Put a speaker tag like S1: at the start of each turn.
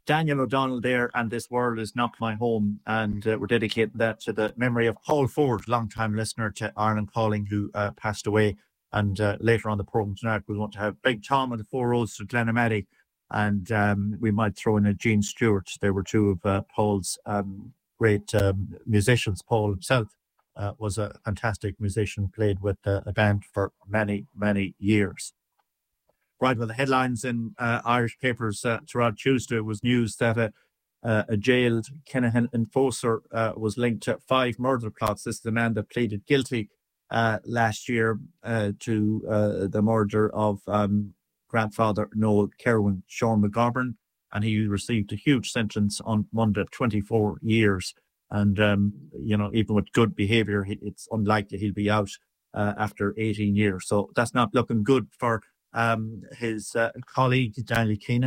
S1: Daniel O'Donnell there, and This World Is Not My Home. And we're dedicating that to the memory of Paul Ford, long-time listener to Ireland Calling, who passed away. And later on the programme tonight, we want to have Big Tom and the Four Roads to Glenamady. And we might throw in a Gene Stewart. They were two of Paul's great musicians. Paul himself was a fantastic musician, played with a band for many, many years. Right, well, the headlines in Irish papers throughout Tuesday was news that a jailed Kinahan enforcer was linked to 5 murder plots. This is the man that pleaded guilty last year to the murder of grandfather Noel Kerwin, Sean McGovern, and he received a huge sentence on Monday, 24 years. And, even with good behaviour, it's unlikely he'll be out after 18 years. So that's not looking good for his colleague, Daniel Keenan.